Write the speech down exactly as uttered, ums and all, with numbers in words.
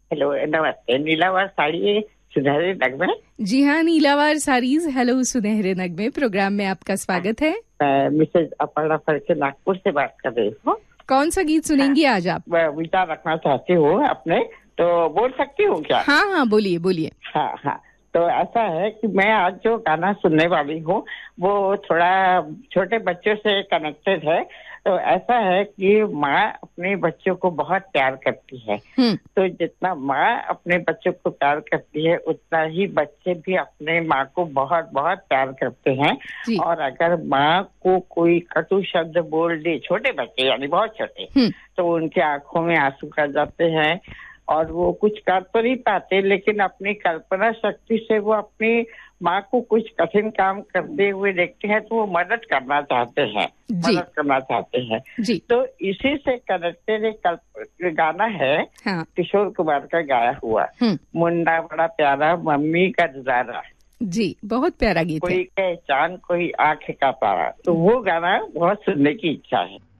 Hello, नमस्ते। नीलावार साड़ी सुनहरे नगमे। जी हाँ, नीलावार साड़ीज हेलो सुनहरे नगमे प्रोग्राम में आपका स्वागत है। मैं मिसेज अपर्णा फड़के नागपुर से बात कर रही हूँ। कौन सा गीत सुनेंगी हाँ, आज आप? मैं विचार रखना चाहती हूँ अपने, तो बोल सकती हूँ क्या? हाँ हाँ, बोलिए बोलिए। हाँ हाँ, तो ऐसा है कि मैं आज जो गाना सुनने वाली हूँ वो थोड़ा छोटे बच्चों से कनेक्टेड है। तो ऐसा है कि माँ अपने बच्चों को बहुत प्यार करती है, तो जितना माँ अपने बच्चों को प्यार करती है उतना ही बच्चे भी अपने माँ को बहुत बहुत प्यार करते हैं। और अगर माँ को कोई कटु शब्द बोल दे, छोटे बच्चे यानी बहुत छोटे, तो उनकी आंखों में आंसू आ जाते हैं और वो कुछ कर तो नहीं पाते, लेकिन अपनी कल्पना शक्ति से वो अपनी माँ को कुछ कठिन काम करते हुए देखते हैं तो वो मदद करना चाहते हैं, मदद करना चाहते हैं। तो इसी से कनेक्टेड एक गाना है, हाँ। किशोर कुमार का गाया हुआ, मुन्ना बड़ा प्यारा मम्मी का दुलारा। जी, बहुत प्यारा गीत है। कोई कहे चांद कोई आंख का तारा, तो वो गाना बहुत सुनने की इच्छा है।